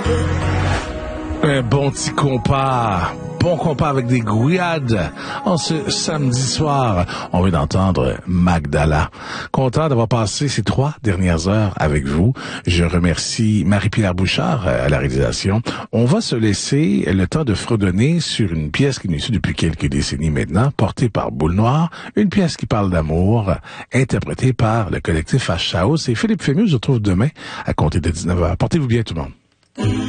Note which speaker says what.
Speaker 1: Un bon petit compas. Bon compas avec des grillades. En ce samedi soir, on vient d'entendre Magdala. Content d'avoir passé ces 3 dernières heures avec vous. Je remercie Marie-Pierre Bouchard à la réalisation. On va se laisser le temps de fredonner sur une pièce qui nous suit depuis quelques décennies maintenant, portée par Boule Noire. Une pièce qui parle d'amour, interprétée par le collectif H-House. Et Philippe Fémus se retrouve demain à compter de 19h. Portez-vous bien tout le monde.